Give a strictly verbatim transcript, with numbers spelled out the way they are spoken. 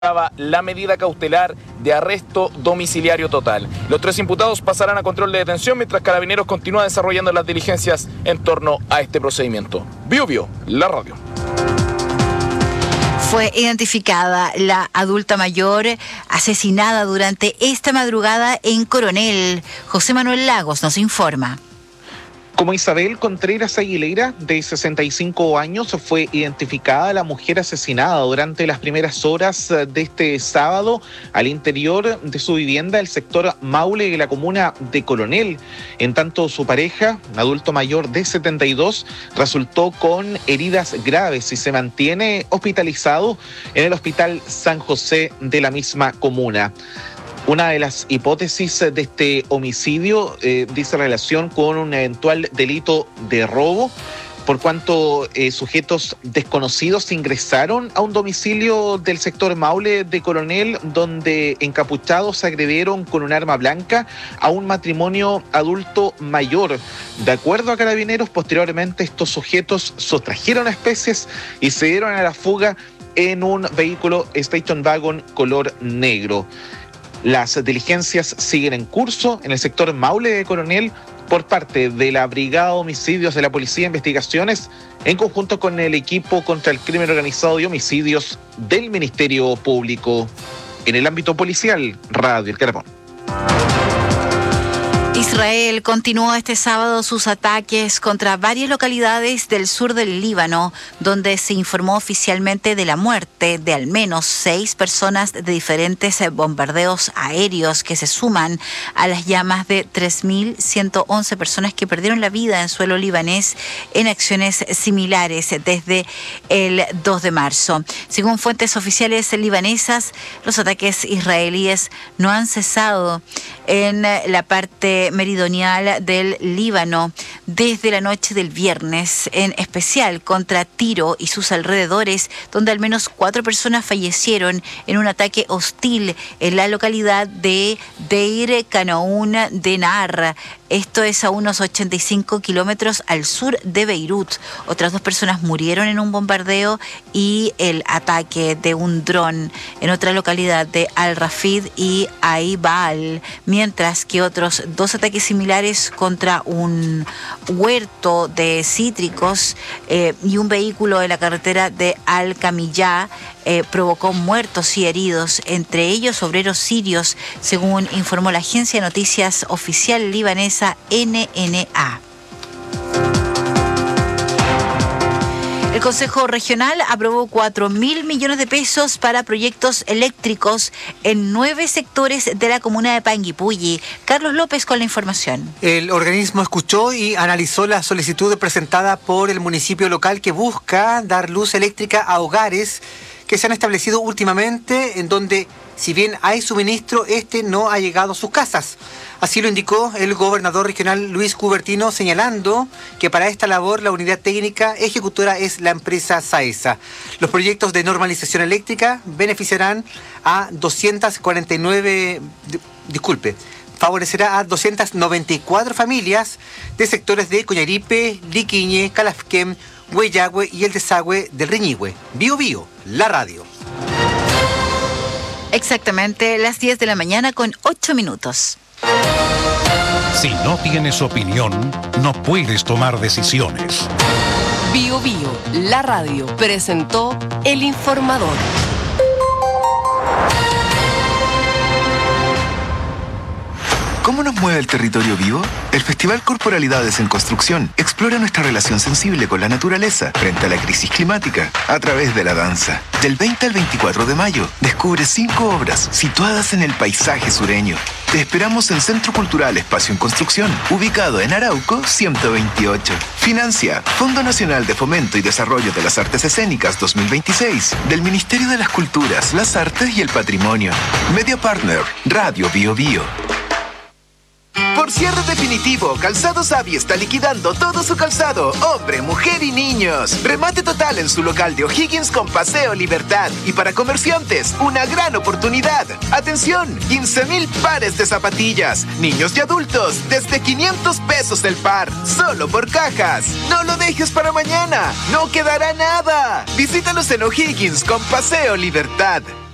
la medida cautelar de arresto domiciliario total. Los tres imputados pasarán a control de detención mientras Carabineros continúa desarrollando las diligencias en torno a este procedimiento. Bio Bio, la radio. Fue identificada la adulta mayor asesinada durante esta madrugada en Coronel. José Manuel Lagos nos informa. Como Isabel Contreras Aguilera, de sesenta y cinco años, fue identificada la mujer asesinada durante las primeras horas de este sábado al interior de su vivienda, el sector Maule de la comuna de Coronel. En tanto, su pareja, un adulto mayor de setenta y dos, resultó con heridas graves y se mantiene hospitalizado en el Hospital San José de la misma comuna. Una de las hipótesis de este homicidio eh, dice relación con un eventual delito de robo, por cuanto eh, sujetos desconocidos ingresaron a un domicilio del sector Maule de Coronel, donde encapuchados agredieron con un arma blanca a un matrimonio adulto mayor. De acuerdo a Carabineros, posteriormente estos sujetos sustrajeron especies y se dieron a la fuga en un vehículo Station Wagon color negro. Las diligencias siguen en curso en el sector Maule de Coronel por parte de la Brigada de Homicidios de la Policía de Investigaciones en conjunto con el equipo contra el crimen organizado y homicidios del Ministerio Público. En el ámbito policial, Radio El Carapón. Israel continuó este sábado sus ataques contra varias localidades del sur del Líbano, donde se informó oficialmente de la muerte de al menos seis personas de diferentes bombardeos aéreos que se suman a las llamas de tres mil ciento once personas que perdieron la vida en suelo libanés en acciones similares desde el dos de marzo. Según fuentes oficiales libanesas, los ataques israelíes no han cesado en la parte meridional del Líbano desde la noche del viernes, en especial contra Tiro y sus alrededores, donde al menos cuatro personas fallecieron en un ataque hostil en la localidad de Deir Kanoun de Nar. Esto es a unos ochenta y cinco kilómetros al sur de Beirut. Otras dos personas murieron en un bombardeo y el ataque de un dron en otra localidad de Al-Rafid y Aibal, mientras que otros dos ataques similares contra un huerto de cítricos eh, y un vehículo en la carretera de Al-Kamiyah eh, provocó muertos y heridos, entre ellos obreros sirios, según informó la agencia de noticias oficial libanesa N N A. El Consejo Regional aprobó cuatro mil millones de pesos para proyectos eléctricos en nueve sectores de la comuna de Panguipulli. Carlos López con la información. El organismo escuchó y analizó la solicitud presentada por el municipio local que busca dar luz eléctrica a hogares que se han establecido últimamente en donde, si bien hay suministro, este no ha llegado a sus casas. Así lo indicó el gobernador regional Luis Cubertino, señalando que para esta labor la unidad técnica ejecutora es la empresa SAESA. Los proyectos de normalización eléctrica beneficiarán a doscientas cuarenta y nueve, disculpe, favorecerá a doscientas noventa y cuatro familias de sectores de Coñaripe, Liquiñe, Calafquén, Huellagüe y el desagüe del Riñihue. Bio Bio, la radio. Exactamente las diez de la mañana con ocho minutos. Si no tienes opinión, no puedes tomar decisiones. Bio Bio, la radio, presentó El Informador. ¿Cómo nos mueve el territorio vivo? El Festival Corporalidades en Construcción explora nuestra relación sensible con la naturaleza frente a la crisis climática a través de la danza. Del veinte al veinticuatro de mayo, descubre cinco obras situadas en el paisaje sureño. Te esperamos en Centro Cultural Espacio en Construcción, ubicado en Arauco ciento veintiocho. Financia Fondo Nacional de Fomento y Desarrollo de las Artes Escénicas dos mil veintiséis del Ministerio de las Culturas, las Artes y el Patrimonio. Media Partner, Radio Bio Bio. Por cierre definitivo, Calzados Avi está liquidando todo su calzado, hombre, mujer y niños. Remate total en su local de O'Higgins con Paseo Libertad. Y para comerciantes, una gran oportunidad. Atención, quince mil pares de zapatillas, niños y adultos, desde quinientos pesos el par, solo por cajas. No lo dejes para mañana, no quedará nada. Visítanos en O'Higgins con Paseo Libertad.